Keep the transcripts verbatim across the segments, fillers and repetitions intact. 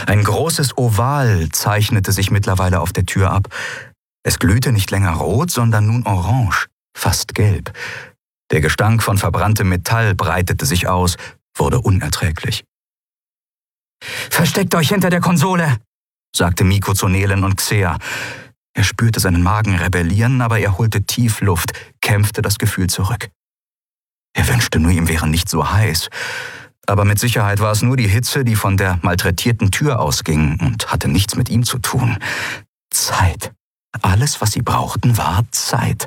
Ein großes Oval zeichnete sich mittlerweile auf der Tür ab. Es glühte nicht länger rot, sondern nun orange, fast gelb. Der Gestank von verbranntem Metall breitete sich aus, wurde unerträglich. »Versteckt euch hinter der Konsole«, sagte Miko zu Nelen und Xea. Er spürte seinen Magen rebellieren, aber er holte tief Luft, kämpfte das Gefühl zurück. Er wünschte nur, ihm wäre nicht so heiß. Aber mit Sicherheit war es nur die Hitze, die von der malträtierten Tür ausging und hatte nichts mit ihm zu tun. Zeit. Alles, was sie brauchten, war Zeit.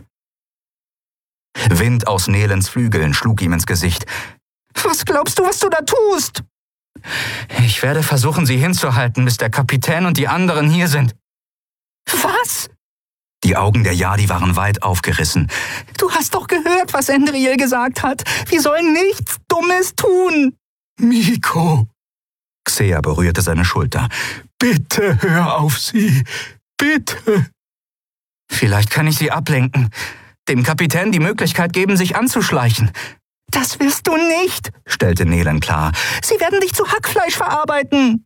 Wind aus Nelens Flügeln schlug ihm ins Gesicht. »Was glaubst du, was du da tust?« »Ich werde versuchen, sie hinzuhalten, bis der Kapitän und die anderen hier sind.« »Was?« Die Augen der Yadi waren weit aufgerissen. »Du hast doch gehört, was Endriel gesagt hat. Wir sollen nichts Dummes tun.« »Miko!« Xea berührte seine Schulter. »Bitte hör auf sie. Bitte!« »Vielleicht kann ich sie ablenken. Dem Kapitän die Möglichkeit geben, sich anzuschleichen.« »Das wirst du nicht«, stellte Nelen klar. »Sie werden dich zu Hackfleisch verarbeiten.«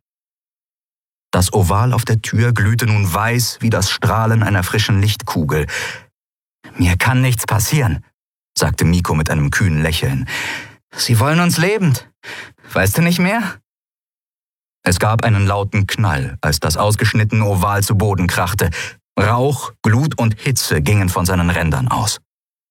Das Oval auf der Tür glühte nun weiß wie das Strahlen einer frischen Lichtkugel. »Mir kann nichts passieren«, sagte Miko mit einem kühnen Lächeln. »Sie wollen uns lebend. Weißt du nicht mehr?« Es gab einen lauten Knall, als das ausgeschnittene Oval zu Boden krachte. Rauch, Glut und Hitze gingen von seinen Rändern aus.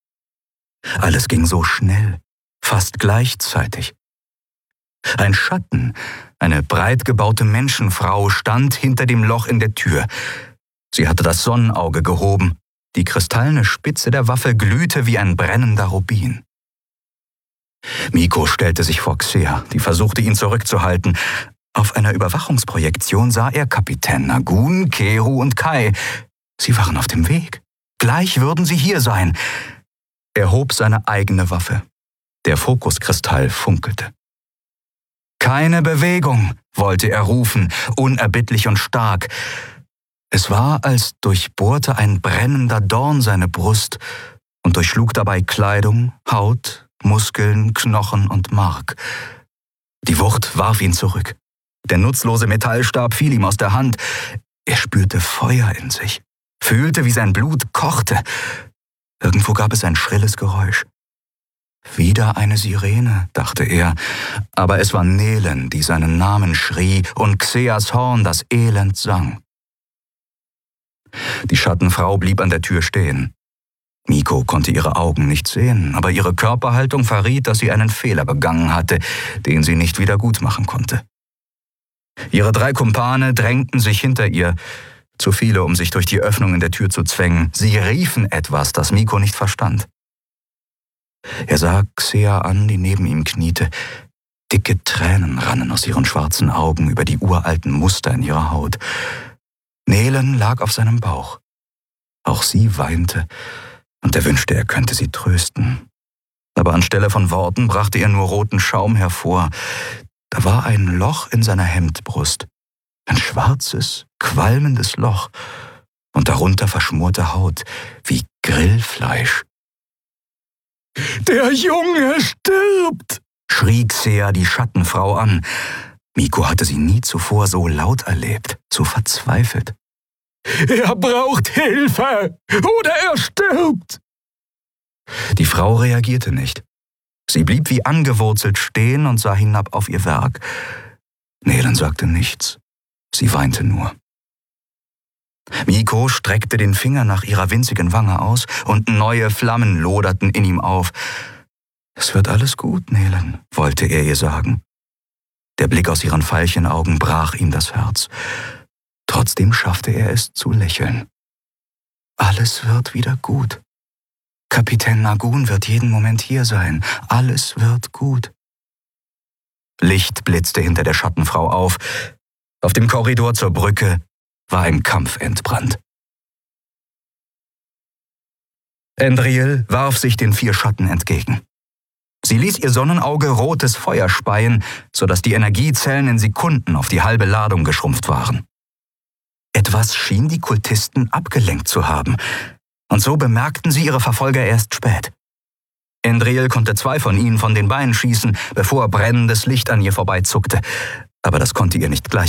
Alles ging so schnell, fast gleichzeitig. Ein Schatten, eine breit gebaute Menschenfrau, stand hinter dem Loch in der Tür. Sie hatte das Sonnenauge gehoben. Die kristallene Spitze der Waffe glühte wie ein brennender Rubin. Miko stellte sich vor Xea, die versuchte, ihn zurückzuhalten. Auf einer Überwachungsprojektion sah er Kapitän Nagun, Keru und Kai. Sie waren auf dem Weg. Gleich würden sie hier sein. Er hob seine eigene Waffe. Der Fokuskristall funkelte. »Keine Bewegung«, wollte er rufen, unerbittlich und stark. Es war, als durchbohrte ein brennender Dorn seine Brust und durchschlug dabei Kleidung, Haut, Muskeln, Knochen und Mark. Die Wucht warf ihn zurück. Der nutzlose Metallstab fiel ihm aus der Hand. Er spürte Feuer in sich, fühlte, wie sein Blut kochte. Irgendwo gab es ein schrilles Geräusch. Wieder eine Sirene, dachte er, aber es war Nelen, die seinen Namen schrie und Xeas Horn das Elend sang. Die Schattenfrau blieb an der Tür stehen. Miko konnte ihre Augen nicht sehen, aber ihre Körperhaltung verriet, dass sie einen Fehler begangen hatte, den sie nicht wieder gutmachen konnte. Ihre drei Kumpane drängten sich hinter ihr, zu viele, um sich durch die Öffnung in der Tür zu zwängen. Sie riefen etwas, das Miko nicht verstand. Er sah Xea an, die neben ihm kniete. Dicke Tränen rannen aus ihren schwarzen Augen über die uralten Muster in ihrer Haut. Nelen lag auf seinem Bauch. Auch sie weinte, und er wünschte, er könnte sie trösten. Aber anstelle von Worten brachte er nur roten Schaum hervor. Da war ein Loch in seiner Hemdbrust. Ein schwarzes, qualmendes Loch. Und darunter verschmorte Haut, wie Grillfleisch. »Der Junge stirbt«, schrie Xea die Schattenfrau an. Miko hatte sie nie zuvor so laut erlebt, so verzweifelt. »Er braucht Hilfe, oder er stirbt!« Die Frau reagierte nicht. Sie blieb wie angewurzelt stehen und sah hinab auf ihr Werk. Nelen sagte nichts. Sie weinte nur. Miko streckte den Finger nach ihrer winzigen Wange aus und neue Flammen loderten in ihm auf. »Es wird alles gut, Nelen«, wollte er ihr sagen. Der Blick aus ihren Veilchenaugen brach ihm das Herz. Trotzdem schaffte er es zu lächeln. »Alles wird wieder gut. Kapitän Nagun wird jeden Moment hier sein. Alles wird gut.« Licht blitzte hinter der Schattenfrau auf. Auf dem Korridor zur Brücke war ein Kampf entbrannt. Endriel warf sich den vier Schatten entgegen. Sie ließ ihr Sonnenauge rotes Feuer speien, sodass die Energiezellen in Sekunden auf die halbe Ladung geschrumpft waren. Etwas schien die Kultisten abgelenkt zu haben, und so bemerkten sie ihre Verfolger erst spät. Endriel konnte zwei von ihnen von den Beinen schießen, bevor brennendes Licht an ihr vorbeizuckte, aber das konnte ihr nicht gleich